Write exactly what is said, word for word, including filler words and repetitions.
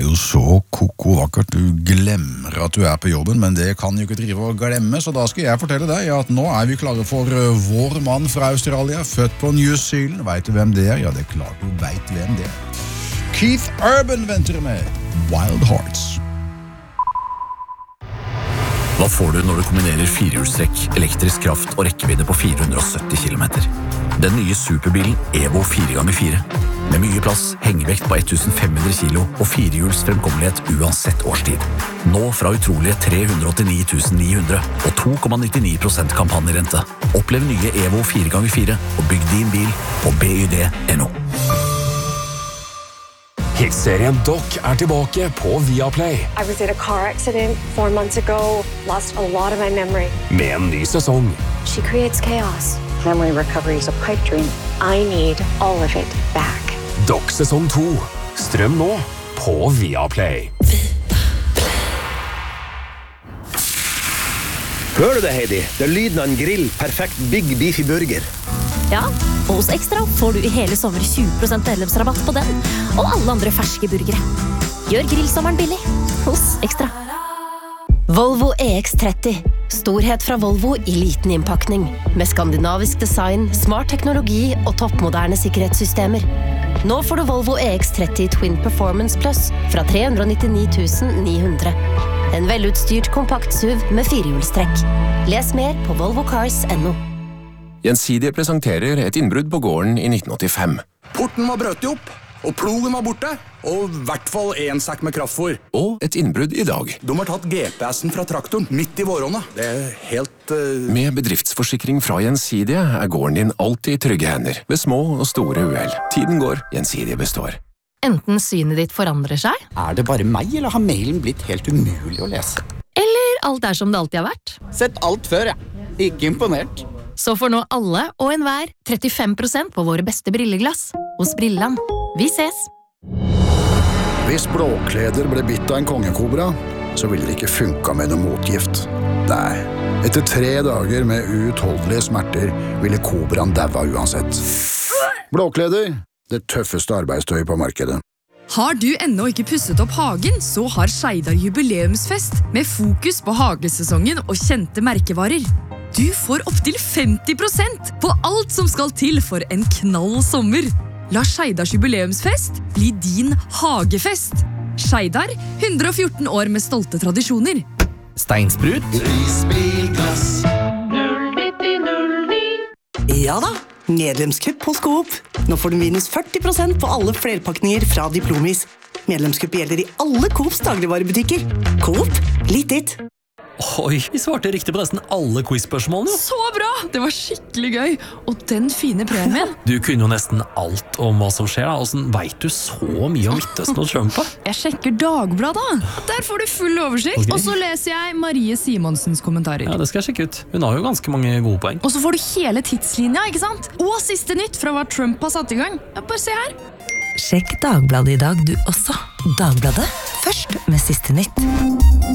er jo så koko vakkert. Du glemmer at du er på jobben, men det kan jo ikke drive og glemme, så da skal jeg fortelle deg at nå er vi klare for vår mann fra Australia, født på New Zealand. Vet du hvem det er? Ja, det er klart du vet hvem det er. Keith Urban venter med Wild Hearts. Hva får du når du kombinerer firehjulstrekk, elektrisk kraft og rekkevidde på fire hundre og sytti kilometer? Den nye superbilen Evo fire ganger fire. Med mye plass, hengevekt på femten hundre kilo og firehjuls fremkommelighet uansett årstid. Nå fra utrolige tre hundre og åttini tusen ni hundre og to komma nittini prosent kampanjerente. Opplev nye Evo fire ganger fire og bygg din bil på B Y D punktum N O. Hitserien Doc er tilbake på Viaplay. I was in a car accident four months ago, lost a lot of my memory. Med en ny sesong. She creates chaos. Memory recovery is a pipe dream. I need all of it back. Doc sesong to. Strøm nå på Viaplay. Hører du det, Heidi? Det er lyden av en grill. Perfekt Big Beefy Burger. Ja, og hos Extra får du i hele sommer tjue prosent medlemsrabatt på den, og alle andre ferske burgere. Gjør grillsommeren billig hos Extra. Volvo E X tretti. Storhet fra Volvo i liten innpakning. Med skandinavisk design, smart teknologi og toppmoderne sikkerhetssystemer. Nå får du Volvo E X tretti Twin Performance Plus fra tre hundre og nittini tusen ni hundre. En velutstyrt kompakt S U V med firehjulstrekk. Les mer på volvo cars punktum N O. Gjensidige presenterer et innbrudd på gården i nitten åttifem. Porten var brøtt opp, og plogen var borte, og i hvert fall en sekk med kraftfôr. Og et innbrudd i dag. De har tatt G P S-en fra traktoren midt i våronna. Det er helt... Uh... Med bedriftsforsikring fra Gjensidige er gården din alltid i trygge hender, ved små og store uhell. Tiden går, Gjensidige består. Enten synet ditt forandrer seg, Er det bare meg, eller har mailen blitt helt umulig å lese? eller alt er som det alltid har vært. Sett alt før, ja. Ikke imponert. Så får nå alle og enhver trettifem prosent på våre beste brilleglass hos Brilland. Vi ses! Hvis Blåkleder ble bitt av en kongekobra, så ville det ikke funka med noe motgift. Nei, etter tre dager med uutholdelige smerter ville kobraen daua uansett. Blåkleder, det tøffeste arbeidstøy på markedet. Har du ennå ikke pusset opp hagen, så har Skeidar jubileumsfest med fokus på hagesesongen og kjente merkevarer. Du får opp til femti prosent på alt som skal til for en knall sommer. La Skeidars jubileumsfest bli din hagefest. Skeidar, hundre og fjorten år med stolte tradisjoner. Steinsprut. Prisbilglass null nitti null ni. Ja da, medlemskupp hos Coop. Nå får du minus førti prosent på alle flerpakninger fra Diplomis. Medlemskupp gjelder i alle Coops dagligvarebutikker. Coop, litt ditt. Oi, vi svarte riktig på nesten alle quiz-spørsmålene. Så bra! Det var skikkelig gøy. Og den fine premien. Du kunne jo nesten alt om hva som skjer. Hvordan vet du så mye om Midtøsten og Trump? Jeg sjekker Dagbladet. Der får du full oversikt. Okay. Og så leser jeg Marie Simonsens kommentarer. Ja, det skal jeg sjekke ut. Hun har jo ganske mange gode poeng. Og så får du hele tidslinja, ikke sant? Og siste nytt fra hva Trump har satt i gang. Ja, bare se her. Sjekk Dagbladet i dag du også. Dagbladet, først med siste nytt.